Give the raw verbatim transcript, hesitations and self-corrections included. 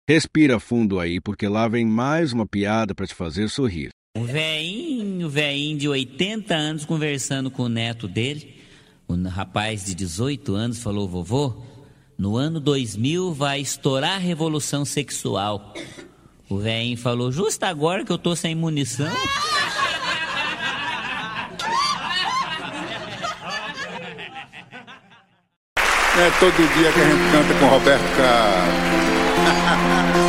Respira fundo aí, porque lá vem mais uma piada para te fazer sorrir. Um veinho, veinho de oitenta anos conversando com o neto dele. O rapaz de dezoito anos falou: vovô, no ano dois mil vai estourar a revolução sexual. O veinho falou: justo agora que eu tô sem munição. É todo dia que a gente canta com Roberto Carlos.